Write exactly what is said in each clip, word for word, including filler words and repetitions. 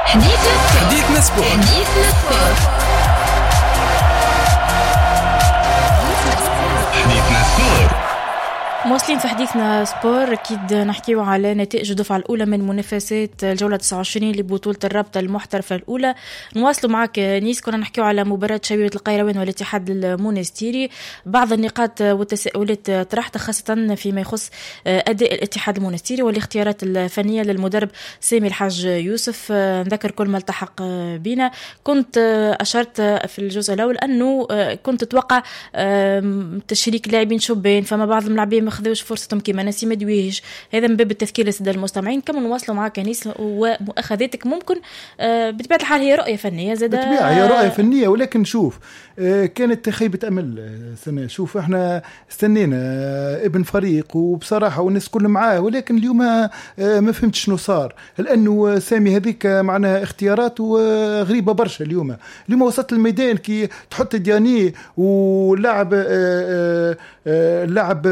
حديثنا سبور. حديثنا سبور. حديثنا سبور. مواصلين في حديثنا سبور. أكيد نحكيو على نتائج الدفعة الأولى من منافسات الجولة تسعة وعشرين لبطولة الرابطة المحترفة الأولى. نواصلوا معك نيس، كنا نحكيو على مباراة شبيبة القيروان والاتحاد المونستيري. بعض النقاط والتساؤلات طرحتها خاصة فيما يخص أداء الاتحاد المونستيري والاختيارات الفنية للمدرب سامي الحاج يوسف. نذكر كل ما التحق بنا. كنت أشرت في الجزء الأول أنه كنت أتوقع تشريك لاعبين شبان، فما بعض اللاعبين خذوش فرصتهم كما نسيم دويج. هذا من باب التذكير للسادة المستمعين. كما نواصلوا معك نيس ومؤاخذاتك. ممكن بطبيعة الحال هي رؤية فنية زادة، بطبيعة هي رؤية فنية، ولكن شوف كانت خيبة أمل سنة. شوف احنا استنينا ابن فريق وبصراحة والناس كل معاه، ولكن اليوم ما فهمت شنو صار، لأنه سامي هذيك معناها اختيارات غريبة برشا. اليوم اليوم وسط الميدان كي تحط دياني واللاعب اللاعب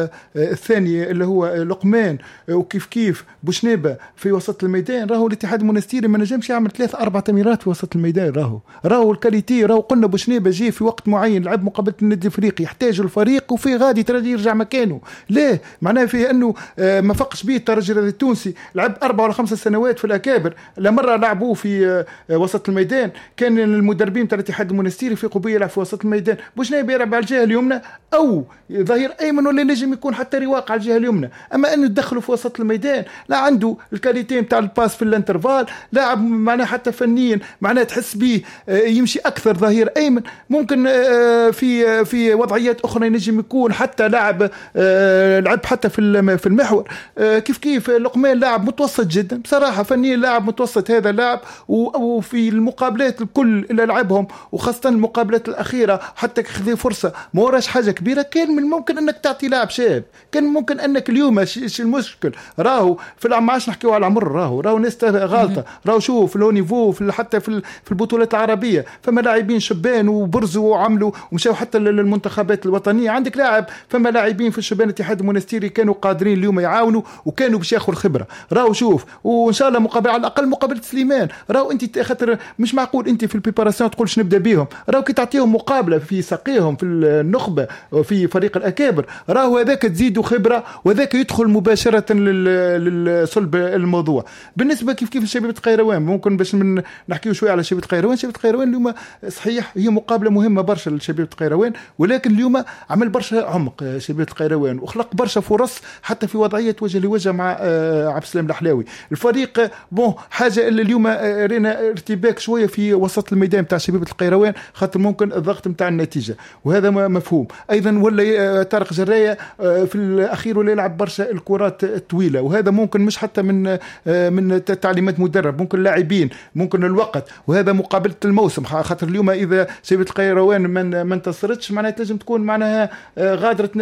الثاني اللي هو لقمان وكيف كيف بوشنيبة في وسط الميدان، راهو الاتحاد المونستيري ما نجمش يعمل ثلاث أربع تمريرات في وسط الميدان. راهو راهو الكاليتي، راهو قلنا بوشنيبة جي في وقت معين لعب مقابلة النادي الافريقي يحتاج الفريق وفي غادي ترى يرجع مكانه. ليه؟ معناه فيه انه ما فقش به الترجي التونسي، لعب اربع ولا خمس سنوات في الاكابر، لا مره لعبوه في وسط الميدان. كان المدربين تاع الاتحاد المونستيري في قبيه يلعب في وسط الميدان. بوشنيبة يلعب على الجهه اليمنى او ظهير ايمن، ولا نجم يكون حتى رواق على الجهه اليمنى. اما انه تدخلوا في وسط الميدان لا عنده الكاليتي نتاع الباس في الانترفال، لاعب معناه حتى فنيا معناه تحس به يمشي اكثر ظهير ايمن. ممكن في في وضعيات اخرى ينجم يكون حتى لاعب لعب حتى في في المحور. كيف كيف لقمان لاعب متوسط جدا بصراحه فنيا، لاعب متوسط هذا اللاعب. وفي المقابلات الكل اللي لعبهم وخاصه المقابلات الاخيره حتى خذ فرصه ما وراش حاجه كبيره، كان من الممكن انك تعطي لاعب شاب. كان ممكن انك اليوم ايش المشكل؟ راهو في العام عاش نحكيو على العمر، راهو راهو ناس غلطه، راهو شوف لو نيفو في حتى في في البطولات العربيه فما لاعبين شبان وبرزوا وعملوا ومشاو حتى للمنتخبات الوطنيه. عندك لاعب فما لاعبين في الشبان الاتحاد المونستيري كانوا قادرين اليوم يعاونوا وكانوا باش ياخذوا الخبره. راهو شوف وان شاء الله مقابل على الاقل مقابله سليمان. راهو انت خاطر مش معقول انت في البريباراسيون تقولش نبدا بهم، راهو كي تعطيهم مقابله في ساقيهم في النخبه وفي فريق الاكابر، راهو هذاك تزيدوا خبره وذاك يدخل مباشره للصلب الموضوع. بالنسبه كيف كيف شبيبه القيروان، ممكن باش من نحكيو شويه على شبيبه القيروان. شبيبه القيروان اليوم صحيح هي مقابله مهمه برشا لشبيبه القيروان، ولكن اليوم عمل برشا عمق شبيبه القيروان وخلق برشا فرص حتى في وضعيه وجه لوجه مع عبد السلام الحلاوي. الفريق بون حاجه اللي اليوم رينا ارتباك شويه في وسط الميدان تاع شبيبه القيروان خاطر ممكن الضغط نتاع النتيجه، وهذا مفهوم. ايضا ولا طارق جرايه في الاخير ولا يلعب برشا الكرات الطويله، وهذا ممكن مش حتى من من تعليمات مدرب، ممكن لاعبين، ممكن الوقت، وهذا مقابله الموسم. خاطر اليوم اذا شبيبه القيروان من ما انتصرتش معناها لازم تكون معناها غادره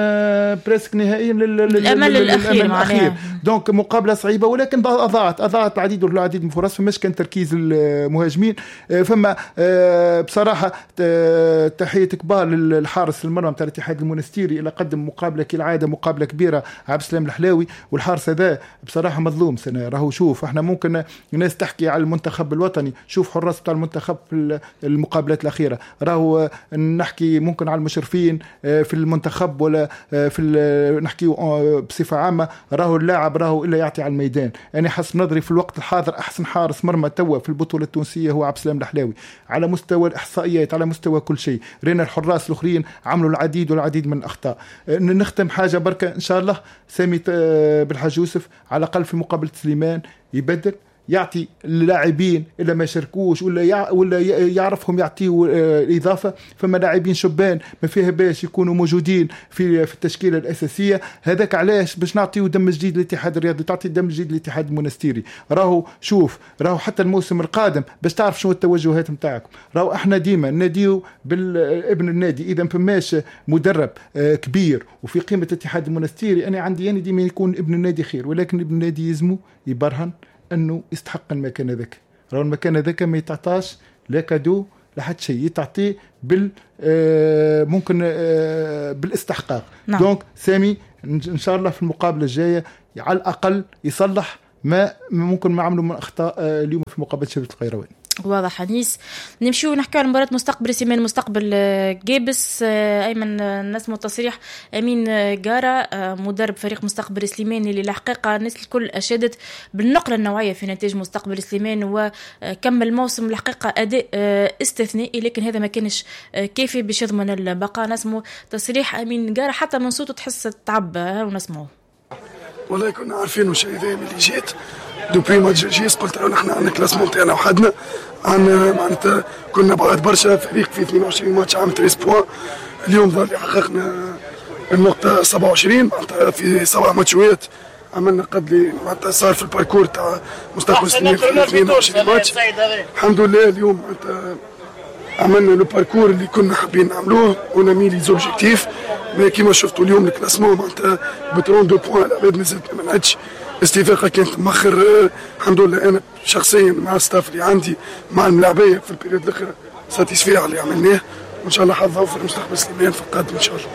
بريسك نهائيا للامل الاخير معناها. دونك مقابله صعيبه، ولكن اضاعت اضاعت العديد والعديد من فرص، فماش كان تركيز المهاجمين. فما بصراحه تحيه كبار للحارس المرمى تاع الاتحاد المونستيري اللي قدم مقابله كالعاده مقابله كبيره عبد السلام الحلاوي. والحارس هذا بصراحه مظلوم سنه. راهو شوف احنا ممكن الناس تحكي على المنتخب الوطني، شوف حراس تاع المنتخب في المقابلات الاخيره، راهو نحكي ممكن على المشرفين في المنتخب ولا في نحكي بصفه عامه، راهو اللاعب راهو الا يعطي على الميدان. انا يعني حسب نظري في الوقت الحاضر احسن حارس مرمى توا في البطوله التونسيه هو عبد السلام الحلاوي، على مستوى الاحصائيات على مستوى كل شيء. رينا الحراس الاخرين عملوا العديد والعديد من الاخطاء. نختم حاجه بركه ان شاء الله سامي بالحاج يوسف على الاقل في مقابله سليمان يبدل، يعطي اللاعبين اللي ما شاركوش ولا يع... ولا يعرفهم يعطيوا الاضافه. فما لاعبين شبان ما فيها باش يكونوا موجودين في في التشكيله الاساسيه. هذاك علاش باش نعطيو دم جديد للاتحاد الرياضي، تعطي دم جديد للاتحاد المونستيري. راهو شوف راهو حتى الموسم القادم باش تعرف شنو التوجهات نتاعكم. راهو احنا ديما ناديو بالابن النادي، اذا فماش مدرب كبير وفي قيمه الاتحاد المونستيري انا عندي يعني ديما يكون ابن النادي خير، ولكن ابن النادي يزمو يبرهن انه يستحق المكان هذاك. راهو المكان هذاك ما يتعطاش لا كادو لا حتى شيء، يتعطيه بال آه ممكن آه بالاستحقاق. نعم. دونك سامي ان شاء الله في المقابله الجايه على الاقل يصلح ما ممكن ما عملوا من اخطاء اليوم في مقابله شبيبه القيروان. واضح انيس. نمشيو نحكي على مباراة مستقبل سيمان مستقبل جيبس. ايمن نسمو تصريح امين جارة مدرب فريق مستقبل سليمان اللي الحقيقه الناس الكل اشادت بالنقله النوعيه في نتائج مستقبل سليمان وكمل الموسم الحقيقه اداء استثنائي، لكن هذا ما كانش كافي باش يضمن البقاء. نسمو تصريح امين جارة حتى من صوته تحس تعب ونسمعه. والله كنا عارفين وشايفين اللي جيت دوبري ماتش جيس قلت له نحن عندنا كلاسمون تاعنا وحدنا، عندنا معناتها كنا بعد برشا فريق في اثنين وعشرين ماتش عام ثلاثة بوان، اليوم ظل حققنا النقطة سبعة وعشرين معناتها في سبع ماتشات عملنا قد معناتها صار في الباركور تاع مستقبل سليمان في اثنين وعشرين ماتش. الحمد لله اليوم معناتها عملنا لو باركور اللي كنا حابين نعملوه ونامي لي زوبجيكتيف، مي كيما شفتوا اليوم الكلاسمون معناتها ب ثلاثة وثلاثين بوان العباد نزلت ما منعتش، استفاقه كانت مؤخر. الحمد لله انا شخصيا مع الستاف اللي عندي مع الملاعبيه في البيريود الاخيره ساتيسفي على اللي عملناه، وان شاء الله حظ اوفر مستقبل سليمان في القادم ان شاء الله.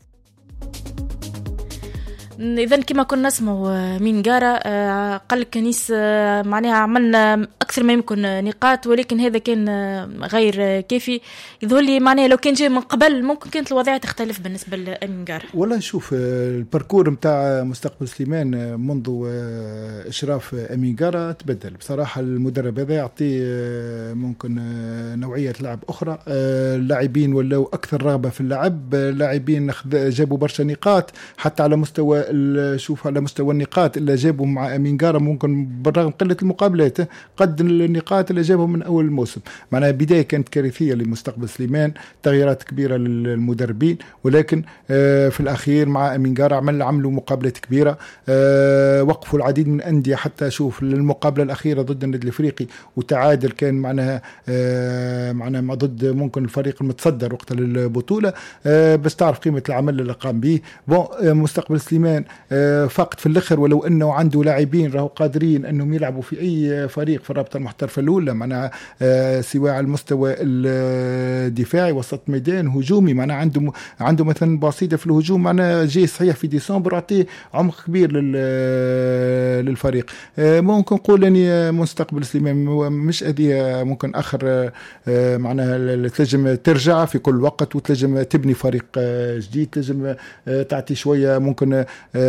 إذا كما كنا نسمعوا مين جارة قال لك كنيس معناها عملنا أكثر ما يمكن نقاط، ولكن هذا كان غير كافي. يظهر لي معناها لو كان جاي من قبل ممكن كانت الوضعية تختلف بالنسبة لأمين جارة. والله نشوف الباركور متاع مستقبل سليمان منذ إشراف أمين جارة تبدل بصراحة. المدرب هذا يعطي ممكن نوعية لعب أخرى، اللاعبين ولاو أكثر رغبة في اللعب، لاعبين جابوا برشا نقاط حتى على مستوى شوف على مستوى النقاط اللي جابوا مع أمين جارة ممكن بالرغم قلة المقابلات قد النقاط اللي جابهم من أول الموسم. معناها بداية كانت كارثية لمستقبل سليمان، تغييرات كبيرة للمدربين، ولكن في الأخير مع أمين جارة عمل عملوا مقابلات كبيرة، وقفوا العديد من الأندية حتى شوف المقابلة الأخيرة ضد النادي الأفريقي وتعادل كان معناها معناها ضد ممكن الفريق المتصدر وقت البطولة، بس تعرف قيمة العمل اللي قام به. مستقبل سليمان فقط في الأخر ولو أنه عنده لاعبين راهو قادرين أنهم يلعبوا في أي فريق في الرابطة المحترفة الأولى، معناها سواء على المستوى الدفاعي وسط ميدان هجومي، معناها عنده عنده مثلا بسيطة في الهجوم، معناها جاي صحيح في ديسمبر أعطيه عمق كبير للفريق. ممكن نقول أني مستقبل سليمان مش أذية ممكن آخر معناها تلجم ترجع في كل وقت وتلجم تبني فريق جديد، تلجم تعطي شوية ممكن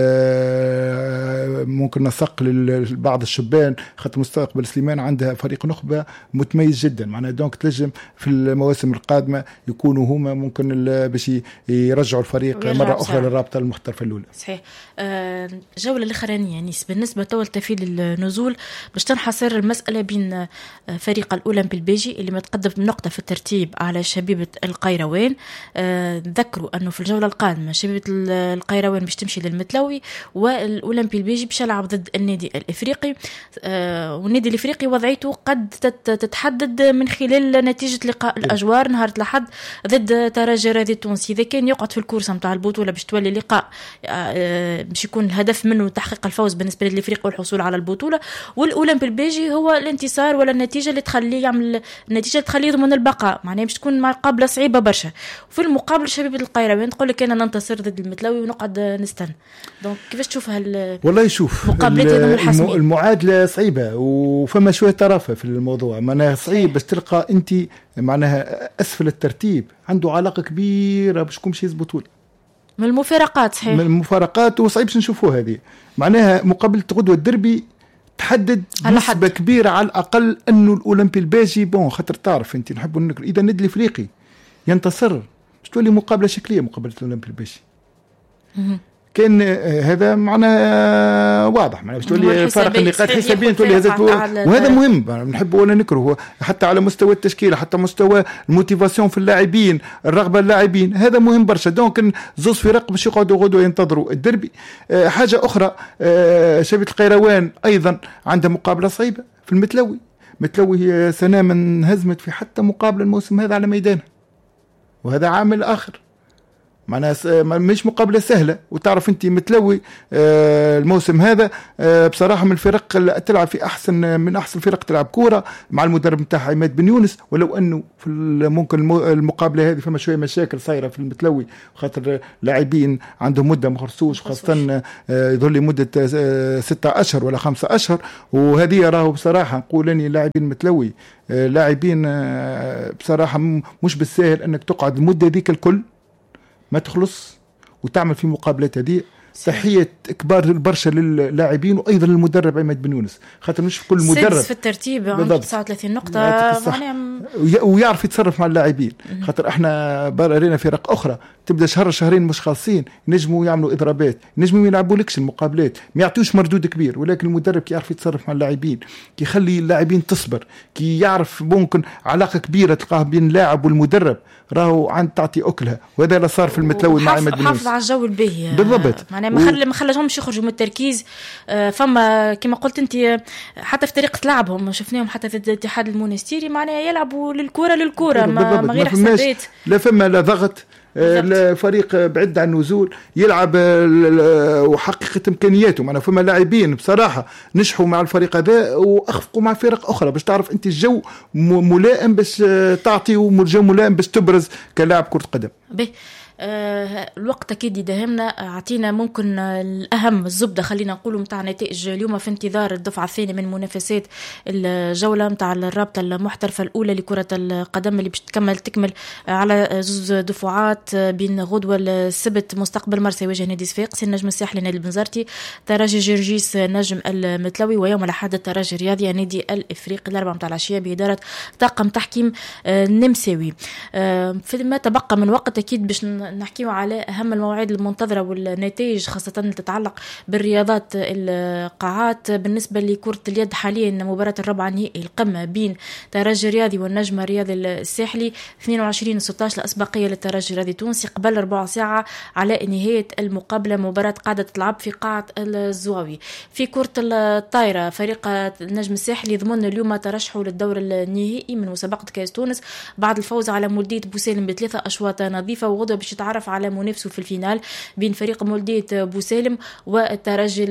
ممكن نسق لبعض الشبان، خاطر مستقبل سليمان عندها فريق نخبة متميز جدا، معناها دونك تلجم في المواسم القادمة يكونوا هما ممكن باش يرجعوا الفريق مرة أخرى للرابطة المحترفة الأولى. صحيح. الجولة الأخرانية نيس بالنسبة طول تفيل النزول باش تنحصر المسألة بين فريق الأولمبي البيجي اللي متقدم بنقطة في الترتيب على شبيبة القيروان. ذكروا أنه في الجولة القادمة شبيبة القيروان باش تمشي للمتلوي، والأولمبي البيجي باش يلعب ضد النادي الإفريقي. والنادي الإفريقي وضعيته قد تتحدد من خلال نتيجة لقاء الأجوار نهار الأحد ضد ترجي الرياضي التونسي. إذا كان يقعد في الكورسة متاع البطولة باش تولي لقاء باش يكون الهدف منه تحقيق الفوز بالنسبة للإفريقي والحصول على البطولة، والأولمبي البيجي هو الانتصار ولا النتيجة اللي تخليه يعمل النتيجة اللي تخليه يضمن البقاء، معناها باش تكون مقابلة صعيبة برشا. وفي المقابل شبيبة القيروان تقول لك أنا ننتصر ضد المتلوي ونقعد نستنى. دونك كيفاش تشوف هال والله يشوف المعادلة صعيبة وفما شوية طرافة في الموضوع، معناها صعيب بس تلقى أنت معناها أسفل الترتيب عنده علاقة كبيرة باش كمشي يزبطوا من المفارقات. صحيح من المفارقات وصعيب نشوفوها هذه، معناها مقابلة غدوة الدربي تحدد نسبة كبيرة على الأقل أنه الأولمبي الباجي بون خاطر تعرف أنت نحبوا نذكر إذا النادي الإفريقي ينتصر باش تولي مقابلة شكلية مقابلة الأولمبي الباجي. كان هذا معنا واضح، معنا باش تولي فرق النقاط حسابيا تولي هذا، وهذا مهم نحب ولا نكره حتى على مستوى التشكيله حتى مستوى الموتيفاسيون في اللاعبين، الرغبه اللاعبين، هذا مهم برشا. دونك زوز فرق باش يقعدوا غدوه ينتظروا الدربي. حاجه اخرى شبيبة القيروان ايضا عندها مقابله صعيبه في المتلوي. متلوي سنه من هزمت في حتى مقابله الموسم هذا على ميدانه، وهذا عامل اخر معناها مش مقابلة سهلة. وتعرف أنت متلوي الموسم هذا بصراحة من الفرق اللي تلعب في أحسن من أحسن فرق تلعب كورة مع المدرب متاعها عماد بن يونس، ولو أنه في ممكن المقابلة هذه فما شوية مشاكل صايرة في المتلوي خاطر لاعبين عندهم مدة مخرسوش، خاصة يظل لي مدة ستة أشهر ولا خمسة أشهر. وهذه راهو بصراحة نقول أني لاعبين متلوي لاعبين بصراحة مش بالسهل أنك تقعد المدة ذيك الكل ما تخلص وتعمل في مقابلات هذه. تحية كبار البرشا للاعبين وأيضا للمدرب عماد بن يونس، خاطر مش كل مدرب في الترتيب عنده تسعة وثلاثين نقطة يعني ويعرف يتصرف مع اللاعبين. خاطر احنا برينا فرق أخرى تبدأ شهر شهرين مش خالصين ينجموا يعملوا إضرابات، ينجموا يلعبوا لكش المقابلات ما يعطيوش مردود كبير، ولكن المدرب كي يعرف يتصرف مع اللاعبين، كي يخلي اللاعبين تصبر، كي يعرف ممكن علاقة كبيرة تلقاه بين اللاعب والمدرب راهو عند تعطي أكلها. وهذا اللي صار في المتلوي مع عماد بن يونس. حافظ على الجو الباهي بالضبط، معناها ما خلى ما خلاهمش يخرجوا من التركيز. فما كما قلت انت حتى في طريقه لعبهم شفناهم حتى في الاتحاد المونستيري معناها يلعبوا للكره للكره ما, ما غير حسابات، لا فما لا ضغط. الفريق بعد عن النزول يلعب وحققت امكانياته. معنا فما لاعبين بصراحه نجحوا مع الفريق هذا واخفقوا مع فرق اخرى باش تعرف انت الجو ملائم باش تعطي والجو ملائم باش تبرز كلاعب كره قدم. به أه الوقت أكيد يدهمنا. أعطينا ممكن الأهم الزبدة خلينا نقولوا متاع نتائج اليوم في انتظار الدفعة الثانية من منافسات الجولة متاع الرابطة المحترفة الأولى لكرة القدم اللي باش تكمل تكمل على زوز دفعات بين غدوة السبت مستقبل مرسى يواجه نادي صفاقسي، النجم الساحلي نادي البنزرتي، ترجي جرجيس نجم المتلوي، ويوم الأحد الترجي الرياضي النادي الإفريقي الأربعة متاع العشية بإدارة طاقم تحكيم نمساوي. فيما تبقى من وقت أكيد باش نحكيو على أهم المواعيد المنتظرة والنتائج خاصة تتعلق بالرياضات القاعات. بالنسبة لكرة اليد حاليا مباراة الربع نهائي القمة بين ترجي الرياضي والنجم الرياضي الساحلي اثنين وعشرين ستة عشر الأسبقية للترجي الرياضي التونسي قبل ربع ساعة على نهاية المقابلة. مباراة قاعدة تلعب في قاعة الزواوي. في كرة الطايرة فريق النجم الساحلي ضمن اليوم ترشحوا للدور النهائي من مسابقة كاس تونس بعد الفوز على مولدية بوسالم بثلاثة أشواط نظيفة، وغدوة باش يتعرف على منافسه في الفينال بين فريق مولدية بوسالم والترجي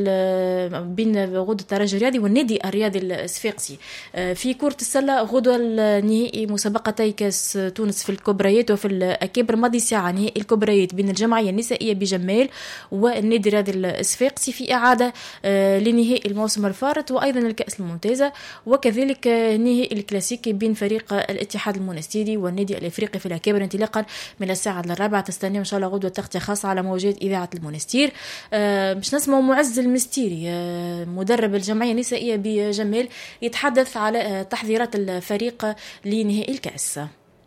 بين غدوة الترجي الرياضي والنادي الرياضي الصفاقسي. في كرة السلة غدوة النهائي مسابقتي كاس تونس في الكبريات وفي الأكابر ماضي ساعة نهائي الكبريات بين الجمعية النسائية بجمال والنادي الرياضي الصفاقسي في إعادة لنهائي الموسم الفارط، وأيضا الكأس الممتازة، وكذلك نهائي الكلاسيكي بين فريق الاتحاد المونستيري والنادي الإفريقي في الأكابر انطلاقا من الساعة الرابعة. تستنى إن شاء الله غدوة تغطية خاصة على موجات إذاعة المونستير. أه باش نسمع معز المستيري أه مدرب الجمعية النسائية بجمال يتحدث على أه تحضيرات الفريق لنهائي الكأس.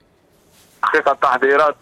حقيقة تحضيرات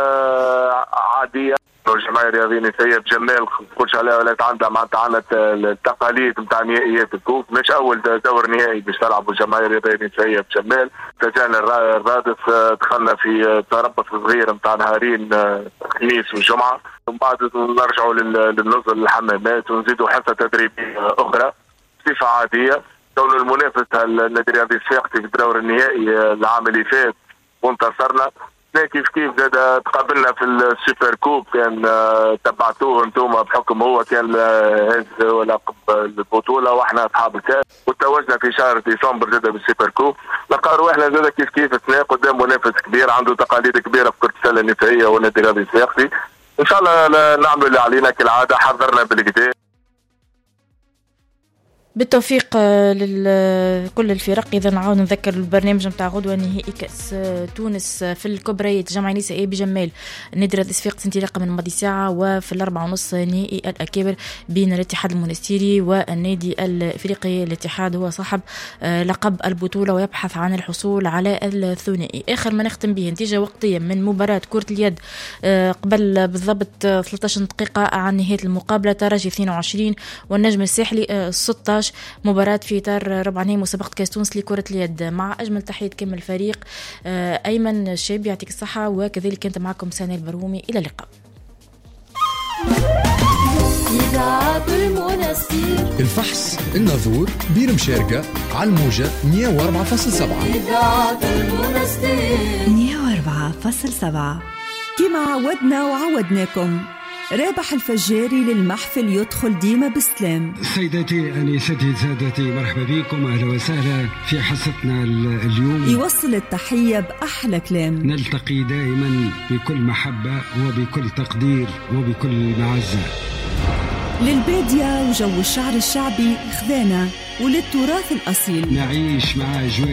أه عادية. الجمعية الرياضية النسائية بجمال نقولش عليها ولا عندها معناتها عندها التقاليد نتاع نهائيات الكوب، مش أول دور نهائي باش تلعبوا الجمعية الرياضية النسائية بجمال. تجانا الرادس دخلنا في تربص صغير نتاع نهارين الخميس والجمعة، ومن بعد نرجعوا للنزل للحمامات ونزيدوا حصة تدريبية أخرى بصفة عادية. كون المنافس النادي الرياضي الصفاقسي في الدور النهائي العام اللي فات وانتصرنا، كيف كيف زاد تقابلنا في السوبر كوب كان تبعتوه انتم بحكم هو كان هز لقب البطوله واحنا اصحاب الكاس، وتوجنا في شهر ديسمبر زاد بالسوبر كوب. لقى رواحنا زاد كيف كيف اثنين قدام منافس كبير عنده تقاليد كبيره في كره السله النسائيه والنادي الرياضي الصفاقسي. ان شاء الله نعملوا اللي علينا كالعاده، حضرنا بالكدا. بالتوفيق لكل الفرق. إذا نعاود نذكر البرنامج متاع غدوة نهائي كأس تونس في الكبريات جمعية نسائية بجمال النادي الرياضي الصفاقسي انطلاقا من ماضي ساعة، وفي الأربعة ونص نهائي الأكابر بين الاتحاد المونستيري والنادي الإفريقي. الاتحاد هو صاحب لقب البطولة ويبحث عن الحصول على الثنائي. آخر ما نختم به نتيجة وقتية من مباراة كرة اليد قبل بالضبط ثلاثة عشر دقيقة عن نهاية المقابلة، ترجي اثنين وعشرين والنجم الساحلي ستة عشر. مباراة في إطار ربع نهائي مسابقة كاس تونس لكرة اليد. مع أجمل تحية كامل الفريق، أيمن الشاب يعطيك الصحة، وكذلك أنت معكم سنة البرومي. إلى اللقاء. الفحص الناظور بير مشاركة على الموجة مية وأربعة فاصلة سبعة مية وأربعة فاصلة سبعة. كما عودنا وعودناكم، رابح الفجاري للمحفل يدخل ديما بسلام. سيداتي أنيستي سادتي، مرحبا بكم، أهلا وسهلا في حصتنا اليوم. يوصل التحية بأحلى كلام. نلتقي دائما بكل محبة وبكل تقدير وبكل معزة. للبادية وجو الشعر الشعبي خذانا، وللتراث الأصيل نعيش مع أجواء